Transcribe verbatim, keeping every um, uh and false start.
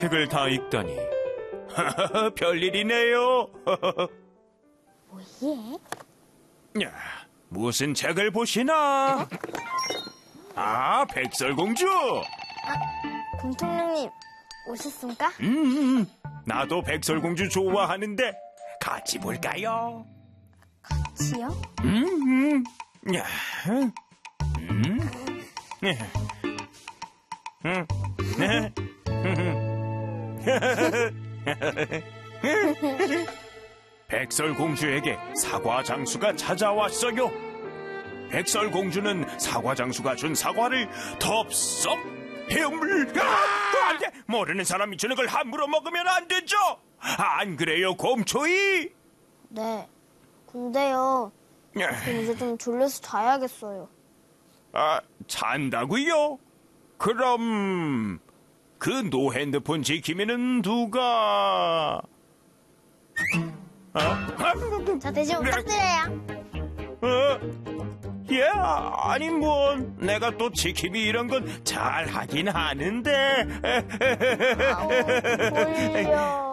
책을 다 읽다니. 별일이네요. 뭐예? 야, 무슨 책을 보시나? 아, 백설공주. 공통령님 오셨습니까? 음, 나도 백설공주 좋아하는데 같이 볼까요? 같이요? 음, 음. 야, 음, 네. 음, 네. 백설공주에게 사과장수가 찾아왔어요. 백설공주는 사과장수가 준 사과를 덥석 해물. 아, 안 돼! 모르는 사람이 주는 걸 함부로 먹으면 안 되죠. 안 그래요, 곰초이? 네. 근데요. 저 이제 좀 졸려서 자야겠어요. 아, 잔다고요? 그럼 그 노 핸드폰 지킴이는 누가? 어? 자, 대신 부탁드려요. 어? 예, 아니 뭐 내가 또 지킴이 이런 건 잘 하긴 하는데. 아우, 졸려.